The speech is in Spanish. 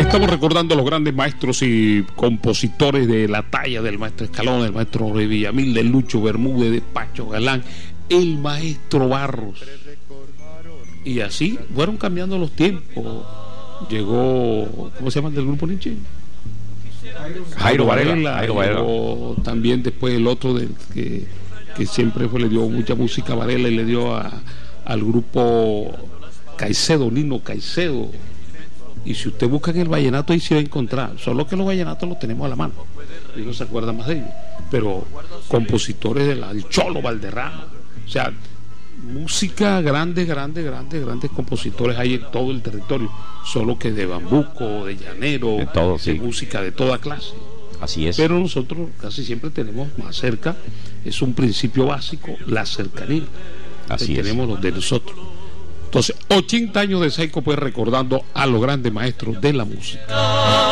Estamos recordando a los grandes maestros y compositores de la talla del maestro Escalón, del maestro de Villamil, de Lucho Bermúdez, de Pacho Galán, el maestro Barros. Y así fueron cambiando los tiempos. Llegó, ¿cómo se llama el del grupo Nietzsche? Jairo Varela. Llegó también después el otro que siempre le dio mucha música a Varela y le dio al grupo Caicedo, Nino Caicedo. Y si usted busca en el vallenato ahí se va a encontrar, solo que los vallenatos los tenemos a la mano y no se acuerda más de ellos, pero compositores del Cholo Valderrama, o sea, música grandes compositores hay en todo el territorio, solo que de bambuco, de llanero, de todo, de música de toda clase. Así es. Pero nosotros casi siempre tenemos más cerca, es un principio básico, la cercanía. Así es. Tenemos los de nosotros. Entonces, 80 años de Saico, pues recordando a los grandes maestros de la música.